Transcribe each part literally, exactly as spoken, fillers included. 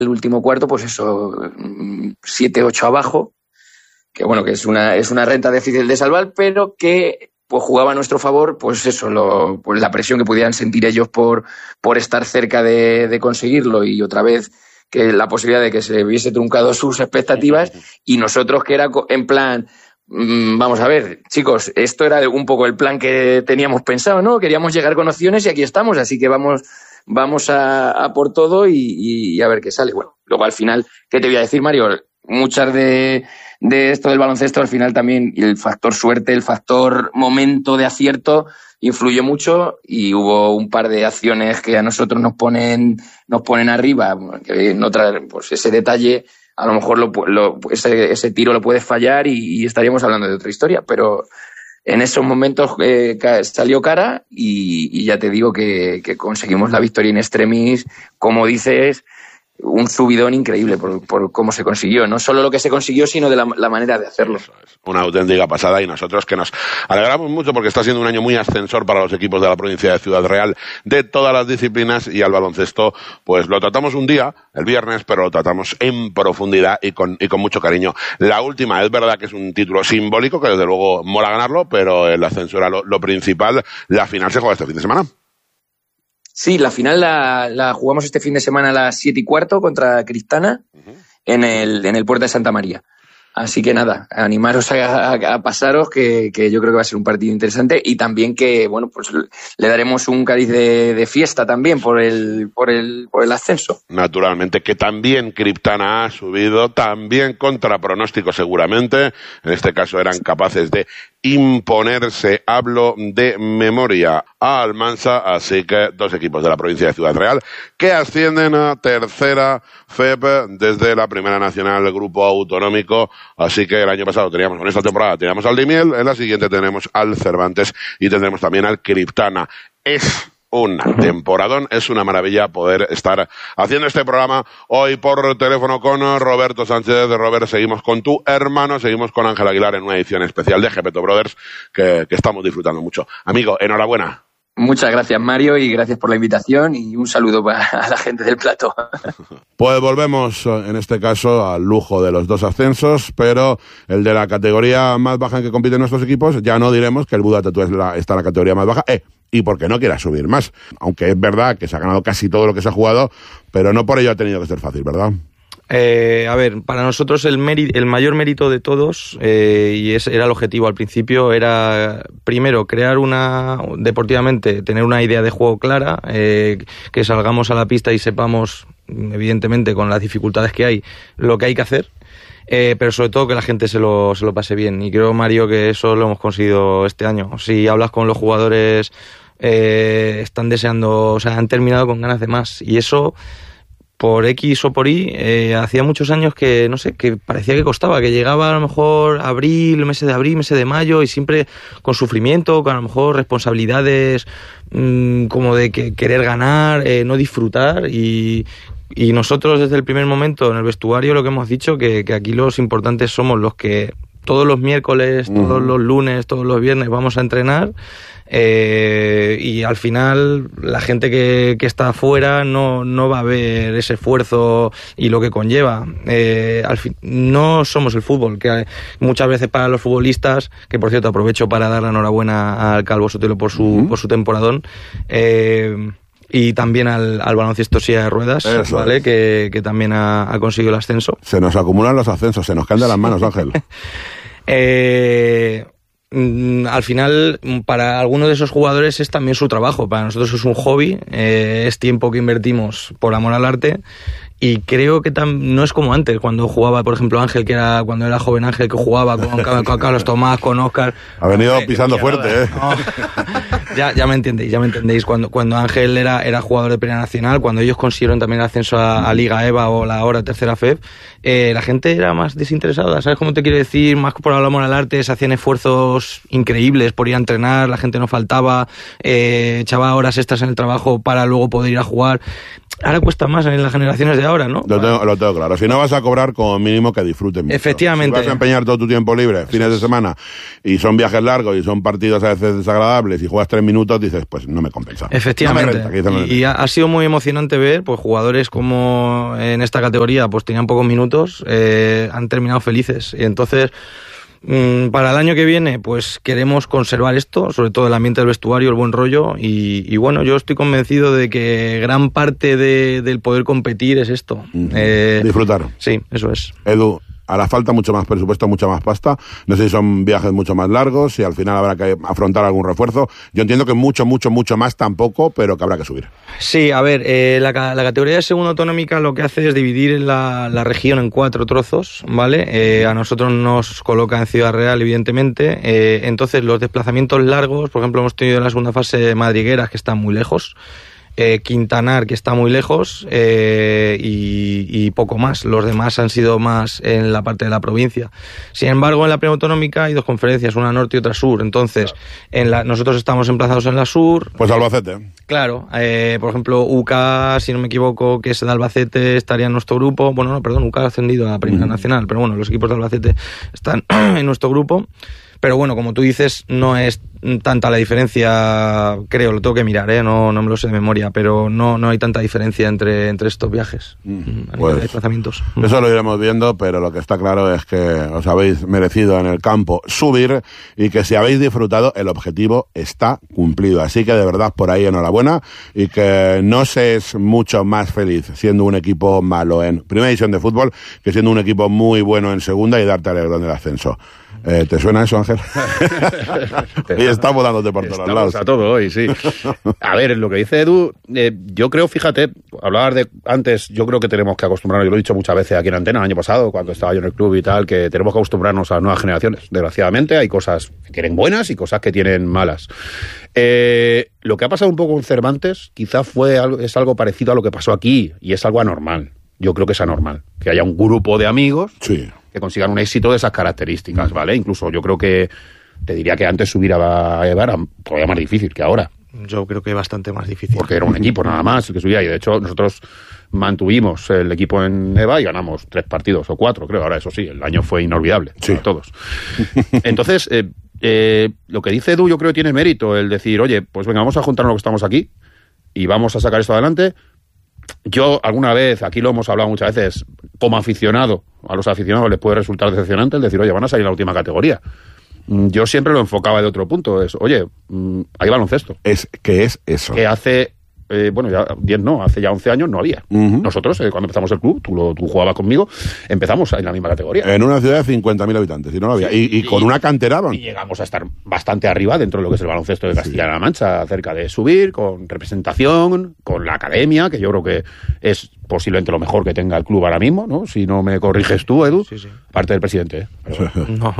el último cuarto, pues eso, siete ocho abajo, que bueno, que es una, es una renta difícil de salvar, pero que pues jugaba a nuestro favor, pues eso, lo, pues la presión que pudieran sentir ellos por, por estar cerca de, de conseguirlo, y otra vez que la posibilidad de que se hubiese truncado sus expectativas, y nosotros que era en plan, mmm, vamos a ver, chicos, esto era un poco el plan que teníamos pensado, ¿no? Queríamos llegar con opciones y aquí estamos, así que vamos, vamos a, a por todo y, y a ver qué sale. Bueno, luego al final, ¿qué te voy a decir, Mario? Muchas de, de esto del baloncesto, al final también el factor suerte, el factor momento de acierto influyó mucho, y hubo un par de acciones que a nosotros nos ponen, nos ponen arriba, que no traen, pues ese detalle, a lo mejor lo, lo, ese, ese tiro lo puedes fallar y, y estaríamos hablando de otra historia, pero en esos momentos eh, salió cara y, y ya te digo que, que conseguimos la victoria in extremis, como dices, un subidón increíble por, por cómo se consiguió. No solo lo que se consiguió, sino de la, la manera de hacerlo. Una auténtica pasada, y nosotros que nos alegramos mucho porque está siendo un año muy ascensor para los equipos de la provincia de Ciudad Real, de todas las disciplinas, y al baloncesto pues lo tratamos un día, el viernes, pero lo tratamos en profundidad y con, y con mucho cariño. La última, es verdad que es un título simbólico, que desde luego mola ganarlo, pero el ascenso era lo, lo principal. La final se juega este fin de semana. Sí, la final la, la jugamos este fin de semana a las siete y cuarto contra Cristana, uh-huh, en el, en el Puerta de Santa María. Así que nada, animaros a, a, a pasaros, que, que yo creo que va a ser un partido interesante, y también que, bueno, pues le daremos un cariz de, de fiesta también por el, por el, por el ascenso. Naturalmente, que también Criptana ha subido, también contra pronóstico seguramente, en este caso eran capaces de imponerse, hablo de memoria, a Almansa, así que dos equipos de la provincia de Ciudad Real que ascienden a tercera F E P desde la Primera Nacional, el grupo autonómico. Así que el año pasado teníamos, en esta temporada teníamos al Daimiel, en la siguiente tenemos al Cervantes y tendremos también al Criptana. Es un temporadón, es una maravilla poder estar haciendo este programa hoy por teléfono con Roberto Sánchez. Robert, seguimos con tu hermano, seguimos con Ángel Aguilar en una edición especial de Gepetto Brothers que, que estamos disfrutando mucho. Amigo, enhorabuena. Muchas gracias, Mario, y gracias por la invitación, y un saludo para la gente del plató. Pues volvemos, en este caso, al lujo de los dos ascensos, pero el de la categoría más baja en que compiten nuestros equipos, ya no diremos que el Buda Tatú es la, está en la categoría más baja, eh, y porque no quiera subir más. Aunque es verdad que se ha ganado casi todo lo que se ha jugado, pero no por ello ha tenido que ser fácil, ¿verdad? Eh, a ver, para nosotros el, meri- el mayor mérito de todos, eh, y ese era el objetivo al principio, era primero crear una, deportivamente, tener una idea de juego clara, eh, que salgamos a la pista y sepamos, evidentemente con las dificultades que hay, lo que hay que hacer. Eh, pero sobre todo que la gente se lo, se lo pase bien, y creo, Mario, que eso lo hemos conseguido este año. Si hablas con los jugadores, eh, están deseando, o sea, han terminado con ganas de más, y eso, por X o por Y, eh, hacía muchos años que, no sé, que parecía que costaba, que llegaba a lo mejor abril, meses de abril, meses de mayo, y siempre con sufrimiento, con a lo mejor responsabilidades mmm, como de que querer ganar, eh, no disfrutar, y... Y nosotros desde el primer momento en el vestuario lo que hemos dicho, que, que aquí los importantes somos los que todos los miércoles, uh-huh, todos los lunes, todos los viernes vamos a entrenar, eh, y al final la gente que, que está afuera no, no va a ver ese esfuerzo y lo que conlleva. Eh, al fin, no somos el fútbol, que muchas veces para los futbolistas, que por cierto aprovecho para dar la enhorabuena al Calvo Sotelo por su, uh-huh, por su temporadón, eh, y también al, al baloncesto silla de ruedas, eso, ¿vale? Es. Que, que también ha, ha conseguido el ascenso. Se nos acumulan los ascensos, se nos caen de las manos, Ángel. eh, al final, para algunos de esos jugadores es también su trabajo. Para nosotros es un hobby, eh, es tiempo que invertimos por amor al arte. Y creo que tam- no es como antes, cuando jugaba, por ejemplo, Ángel, que era cuando era joven Ángel, que jugaba con, con Carlos Tomás, con Óscar. Ha venido no, pisando fuerte, nada, ¿eh? No. ya, ya me entendéis, ya me entendéis. Cuando, cuando Ángel era, era jugador de Primera Nacional, cuando ellos consiguieron también el ascenso a, a Liga EVA o la ahora tercera F E P, eh, la gente era más desinteresada, ¿sabes cómo te quiero decir? Más por el amor al arte, se hacían esfuerzos increíbles por ir a entrenar, la gente no faltaba, eh, echaba horas extras en el trabajo para luego poder ir a jugar. ahora cuesta más en las generaciones de ahora, ¿no? Lo tengo, lo tengo claro. Si no vas a cobrar, como mínimo que disfrutes mucho. Efectivamente. Si vas a empeñar todo tu tiempo libre, fines de semana, y son viajes largos y son partidos a veces desagradables y juegas tres minutos, dices, pues no me compensa. Efectivamente. No me renta, y y ha, ha sido muy emocionante ver, pues jugadores como en esta categoría, pues tenían pocos minutos, eh, han terminado felices. Y entonces, para el año que viene, pues queremos conservar esto, sobre todo el ambiente del vestuario, el buen rollo, y, y bueno, yo estoy convencido de que gran parte de, del poder competir es esto. Mm. Eh, Disfrutar. Sí, eso es. Edu, hará falta mucho más presupuesto, mucha más pasta. No sé si son viajes mucho más largos, si al final habrá que afrontar algún refuerzo. Yo entiendo que mucho, mucho, mucho más tampoco, pero que habrá que subir. Sí, a ver, eh, la, la categoría de segunda autonómica lo que hace es dividir la, la región en cuatro trozos, ¿vale? Eh, a nosotros nos coloca en Ciudad Real, evidentemente. Eh, entonces, los desplazamientos largos, por ejemplo, hemos tenido en la segunda fase Madrigueras, que están muy lejos. Eh, Quintanar, que está muy lejos, eh, y, y poco más. Los demás han sido más en la parte de la provincia. Sin embargo, en la primera autonómica hay dos conferencias, una norte y otra sur. Entonces, en la, nosotros estamos emplazados en la sur. Pues Albacete. Claro, eh, por ejemplo, U C A, si no me equivoco, que es de Albacete, estaría en nuestro grupo. Bueno, no, perdón, U C A ha ascendido a Primera mm. Nacional, pero bueno, los equipos de Albacete están en nuestro grupo. Pero bueno, como tú dices, no es tanta la diferencia, creo, lo tengo que mirar, ¿eh? no, no me lo sé de memoria, pero no, no hay tanta diferencia entre, entre estos viajes, mm, a pues, de desplazamientos. Eso lo iremos viendo, pero lo que está claro es que os habéis merecido en el campo subir y que si habéis disfrutado, el objetivo está cumplido. Así que de verdad, por ahí enhorabuena y que no seas mucho más feliz siendo un equipo malo en Primera División de Fútbol que siendo un equipo muy bueno en Segunda y darte alerón del ascenso. Eh, ¿Te suena eso, Ángel? Y estamos dándote por todos lados. A todo hoy, sí. A ver, lo que dice Edu, eh, yo creo, fíjate, hablabas de antes, yo creo que tenemos que acostumbrarnos, yo lo he dicho muchas veces aquí en Antena, el año pasado, cuando estaba yo en el club y tal, que tenemos que acostumbrarnos a las nuevas generaciones. Desgraciadamente hay cosas que tienen buenas y cosas que tienen malas. Eh, lo que ha pasado un poco con Cervantes quizás fue algo, es algo parecido a lo que pasó aquí y es algo anormal. Yo creo que es anormal. Que haya un grupo de amigos... Sí. que consigan un éxito de esas características, ¿vale? Incluso yo creo que te diría que antes subir a Eva era todavía más difícil que ahora. Yo creo que bastante más difícil. Porque era un equipo nada más el que subía y de hecho nosotros mantuvimos el equipo en Eva y ganamos tres partidos o cuatro, creo. Ahora eso sí, el año fue inolvidable sí. para todos. Entonces, eh, eh, lo que dice Edu yo creo que tiene mérito el decir, oye, pues venga, vamos a juntarnos lo que estamos aquí y vamos a sacar esto adelante. Yo alguna vez, aquí lo hemos hablado muchas veces, como aficionado, a los aficionados les puede resultar decepcionante el decir, oye, van a salir en la última categoría. Yo siempre lo enfocaba de otro punto, es, oye, hay baloncesto. Es ¿Qué es eso? Que hace, eh, bueno, ya diez no, hace ya once años no había. Uh-huh. Nosotros, eh, cuando empezamos el club, tú, lo, tú jugabas conmigo, empezamos en la misma categoría. En una ciudad de cincuenta mil habitantes, y no lo había. Sí, y, y con y, una cantera. Y llegamos a estar bastante arriba dentro de lo que es el baloncesto de Castilla-La Mancha, cerca de subir, con representación, con la academia, que yo creo que es posiblemente lo mejor que tenga el club ahora mismo, ¿no? Si no me corriges tú, Edu, sí, sí. Aparte del presidente, ¿eh? Pero... no, no.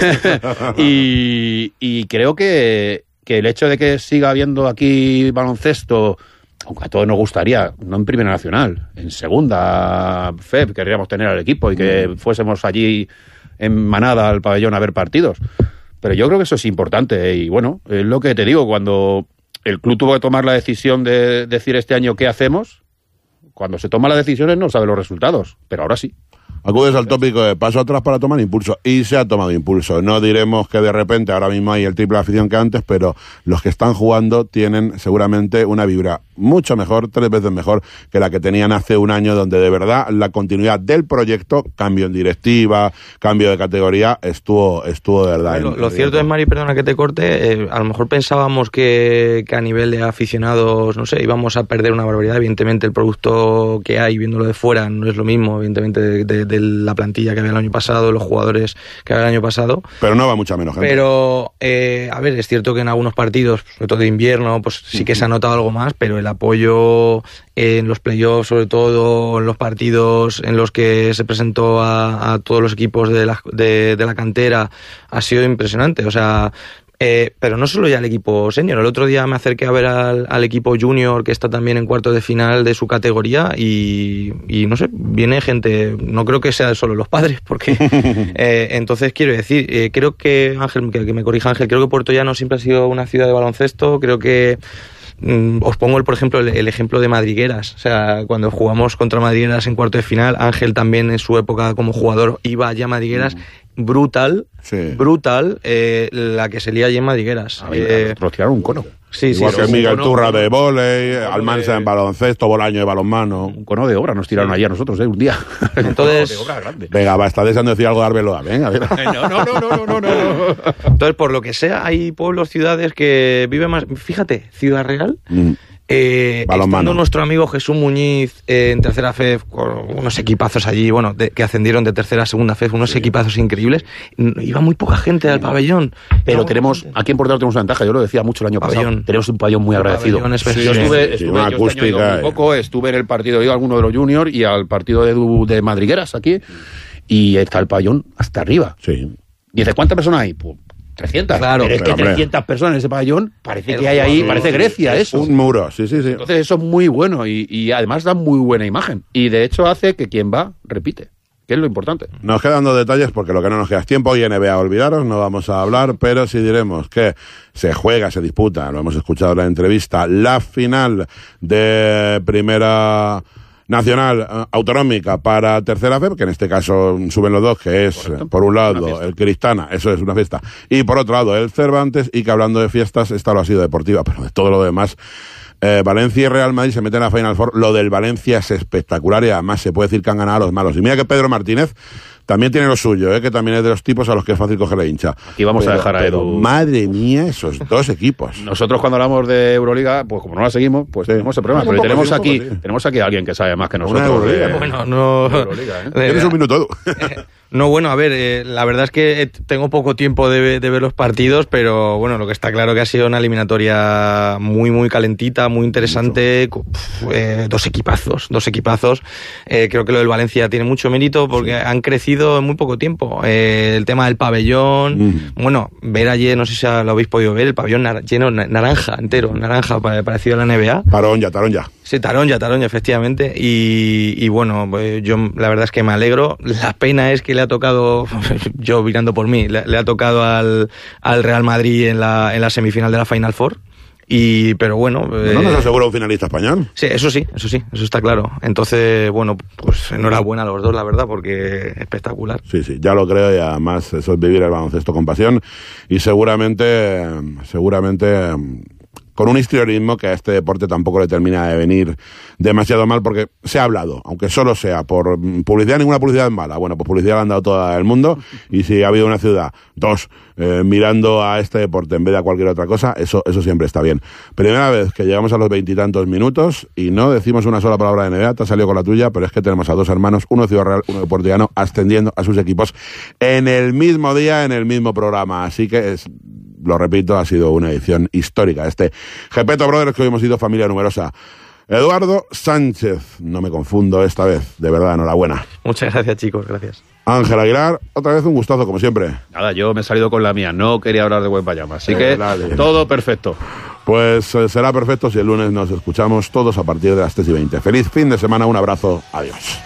y, y creo que, que el hecho de que siga habiendo aquí baloncesto, aunque a todos nos gustaría, no en Primera Nacional, en Segunda F E P querríamos tener al equipo y que mm. fuésemos allí en manada al pabellón a ver partidos. Pero yo creo que eso es importante ¿eh? Y bueno, es lo que te digo, cuando el club tuvo que tomar la decisión de decir este año qué hacemos, cuando se toman las decisiones no sabe los resultados, pero ahora sí. Acudes al tópico de paso atrás para tomar impulso, y se ha tomado impulso. No diremos que de repente ahora mismo hay el triple de afición que antes, pero los que están jugando tienen seguramente una vibra mucho mejor, tres veces mejor que la que tenían hace un año, donde de verdad la continuidad del proyecto, cambio en directiva, cambio de categoría, estuvo estuvo de verdad. Lo, lo cierto es, Mari, perdona que te corte, eh, a lo mejor pensábamos que, que a nivel de aficionados, no sé, íbamos a perder una barbaridad. Evidentemente el producto que hay, viéndolo de fuera, no es lo mismo, evidentemente, de, de, de la plantilla que había el año pasado, los jugadores que había el año pasado. Pero no va mucha menos gente. Pero, eh, a ver, es cierto que en algunos partidos, sobre todo de invierno, pues sí que se ha notado algo más, pero el apoyo en los playoffs, sobre todo en los partidos en los que se presentó a, a todos los equipos de la, de, de la cantera, ha sido impresionante. O sea, Eh, pero no solo ya el equipo senior. El otro día me acerqué a ver al, al equipo junior, que está también en cuartos de final de su categoría, y, y no sé, viene gente, no creo que sea solo los padres, porque eh, entonces quiero decir, eh, creo que Ángel, que, que me corrija Ángel, creo que Puerto Llano siempre ha sido una ciudad de baloncesto, creo que mm, os pongo, el, por ejemplo, el, el ejemplo de Madrigueras. O sea, cuando jugamos contra Madrigueras en cuarto de final, Ángel también en su época como jugador iba allá a Madrigueras. Mm. Brutal, sí. brutal eh, la que se lía allí en Madrigueras. A ver, eh, nos tiraron un cono. Sí, Igual sí, que sí, Miguel Turra de vóley, Almansa de... en baloncesto, Bolaño de balonmano. Un cono de obra nos tiraron sí. allí a nosotros, ¿eh? Un día. Entonces... obra grande. Venga, va, está deseando decir algo de Arbeloa. Venga, venga. No, no, no, no, no, no, no. Entonces, por lo que sea, hay pueblos, ciudades que viven más... Fíjate, Ciudad Real... Mm. Eh, estando nuestro amigo Jesús Muñiz eh, en tercera F E F con unos equipazos allí, bueno, de, que ascendieron de tercera a segunda F E F, unos sí. equipazos increíbles, iba muy poca gente al pabellón. Pero no, tenemos, aquí en Portugal tenemos una ventaja, yo lo decía mucho el año pabellón. pasado, tenemos un pabellón muy agradecido. Pabellón sí, yo estuve, estuve, una yo acústica, este año, muy poco, estuve en el partido, he ido a alguno de los juniors y al partido de, de Madrigueras aquí, y está el pabellón hasta arriba. Sí. Y dices, ¿cuántas personas hay? Pues trescientas, claro, pero es pero que hombre. trescientas personas en ese pabellón, parece que hay ahí, sí, parece Grecia, eso. Un muro, sí, sí, sí. Entonces eso es muy bueno y, y además da muy buena imagen. Y de hecho hace que quien va, repite, que es lo importante. Nos quedan dos detalles porque lo que no nos queda es tiempo y N B A, olvidaros, no vamos a hablar, pero sí diremos que se juega, se disputa, lo hemos escuchado en la entrevista, la final de primera... nacional uh, autonómica para tercera F E P, que en este caso suben los dos, que es Correcto. por un lado el Cristana, eso es una fiesta, y por otro lado el Cervantes, y que hablando de fiestas, esta lo ha sido deportiva, pero de todo lo demás, eh, Valencia y Real Madrid se meten a Final Four. Lo del Valencia es espectacular y además se puede decir que han ganado a los malos. Y mira que Pedro Martínez también tiene lo suyo, ¿eh? Que también es de los tipos a los que es fácil coger la hincha. Aquí vamos pero, a dejar a Edu. Madre mía, esos dos equipos. Nosotros cuando hablamos de Euroliga, pues como no la seguimos, pues sí. tenemos el problema. Pero tenemos poco, aquí, sí. tenemos aquí a alguien que sabe más que nosotros. De, bueno, no. De Euroliga, ¿eh? Tienes un minuto. No, bueno, a ver, eh, la verdad es que tengo poco tiempo de, de ver los partidos, pero bueno, lo que está claro que ha sido una eliminatoria muy, muy calentita, muy interesante, eh, dos equipazos, dos equipazos. Eh, creo que lo del Valencia tiene mucho mérito porque sí. han crecido en muy poco tiempo. Eh, el tema del pabellón, mm. bueno, ver ayer, no sé si lo habéis podido ver, el pabellón nar- lleno, naranja, entero, naranja, parecido a la N B A. Tarón ya, tarón ya. Sí, tarón ya, tarón ya, efectivamente. Y, y bueno, yo la verdad es que me alegro. La pena es que le ha tocado, yo mirando por mí, le, le ha tocado al, al Real Madrid en la, en la semifinal de la Final Four. Y, pero bueno... ¿No eh, nos asegura un finalista español? Sí, eso sí, eso sí, eso está claro. Entonces, bueno, pues enhorabuena a los dos, la verdad, porque espectacular. Sí, sí, ya lo creo y además eso es vivir el baloncesto con pasión y seguramente, seguramente... con un histrionismo que a este deporte tampoco le termina de venir demasiado mal, porque se ha hablado, aunque solo sea por publicidad, ninguna publicidad es mala. Bueno, pues publicidad la han dado todo el mundo, y si ha habido una ciudad, dos, eh, mirando a este deporte en vez de a cualquier otra cosa, eso eso siempre está bien. Primera vez que llegamos a los veintitantos minutos y no decimos una sola palabra de N B A, te has salido con la tuya, pero es que tenemos a dos hermanos, uno de Ciudad Real, uno de Portillano, ascendiendo a sus equipos en el mismo día, en el mismo programa, así que es... Lo repito, ha sido una edición histórica. Este Gepetto Brothers, que hoy hemos sido familia numerosa. Eduardo Sánchez, no me confundo esta vez, de verdad, enhorabuena. Muchas gracias, chicos, gracias. Ángel Aguilar, otra vez un gustazo, como siempre. Nada, yo me he salido con la mía, no quería hablar de Buen Payama, así eh, que dale. Todo perfecto. Pues eh, será perfecto si el lunes nos escuchamos todos a partir de las tres y veinte. Feliz fin de semana, un abrazo, adiós.